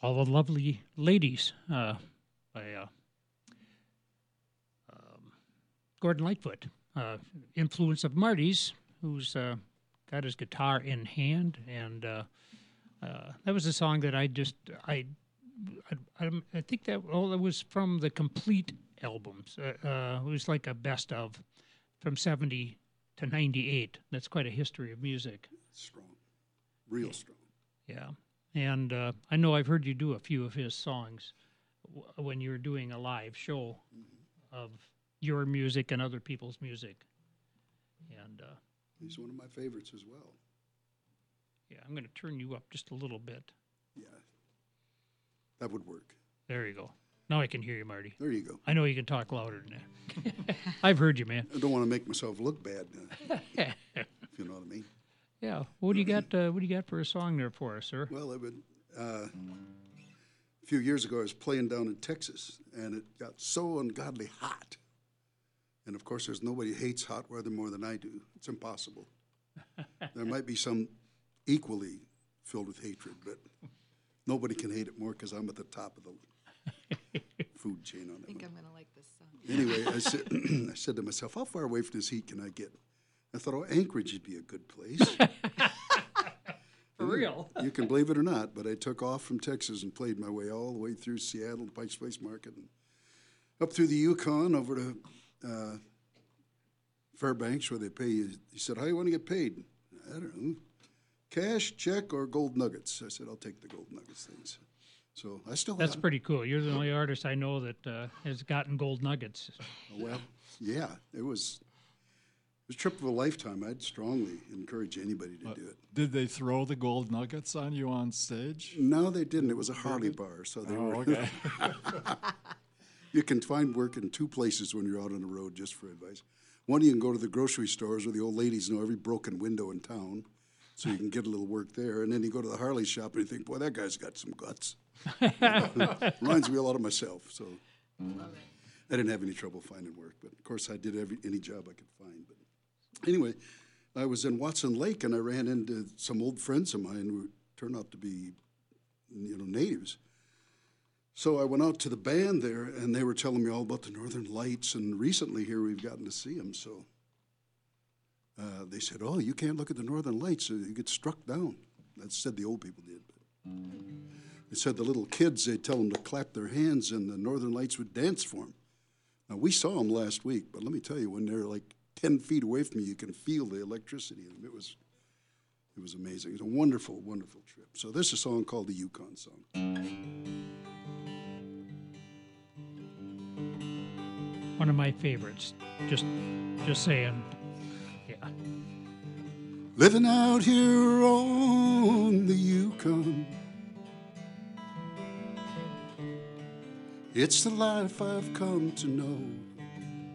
All the Lovely Ladies by Gordon Lightfoot. Influence of Marty's, who's got his guitar in hand, and that was a song that I think that it was from the complete albums. It was like a best of from 70 to 98. That's quite a history of music. Strong, real strong. Yeah. And I know I've heard you do a few of his songs when you were doing a live show of your music and other people's music. And he's one of my favorites as well. Yeah, I'm going to turn you up just a little bit. Yeah, that would work. There you go. Now I can hear you, Marty. There you go. I know you can talk louder than that. I've heard you, man. I don't want to make myself look bad, if you know what I mean. Yeah. What do you got? What do you got for a song there for us, sir? Well, a few years ago, I was playing down in Texas, and it got so ungodly hot. And of course, there's nobody hates hot weather more than I do. It's impossible. There might be some equally filled with hatred, but nobody can hate it more because I'm at the top of the food chain on that. I think one. I'm going to like this song. Anyway, I said to myself, how far away from this heat can I get? I thought, oh, Anchorage would be a good place. For real? You can believe it or not, but I took off from Texas and played my way all the way through Seattle, the Pike's Place Market, and up through the Yukon over to Fairbanks, where they pay you. He said, how do you want to get paid? I don't know. Cash, check, or gold nuggets? I said, I'll take the gold nuggets things. So I still That's have. pretty cool. You're the only artist I know that has gotten gold nuggets. Well, yeah, it was a trip of a lifetime. I'd strongly encourage anybody to do it. Did they throw the gold nuggets on you on stage? No, they didn't. It was a Harley bar, so they were. Okay. You can find work in two places when you're out on the road, just for advice. One, you can go to the grocery stores where the old ladies know every broken window in town, so you can get a little work there. And then you go to the Harley shop and you think, boy, that guy's got some guts. Reminds me a lot of myself. So I didn't have any trouble finding work, but of course I did any job I could find. But anyway, I was in Watson Lake and I ran into some old friends of mine who turned out to be, natives. So I went out to the band there, and they were telling me all about the Northern Lights, and recently here we've gotten to see them. So they said, oh, you can't look at the Northern Lights, you get struck down. That said the old people did. But they said the little kids, they'd tell them to clap their hands, and the Northern Lights would dance for them. Now, we saw them last week, but let me tell you, when they're like 10 feet away from you, you can feel the electricity in them. It was amazing. It was a wonderful, wonderful trip. So this is a song called the Yukon Song. One of my favorites. Just saying. Yeah. Living out here on the Yukon, it's the life I've come to know.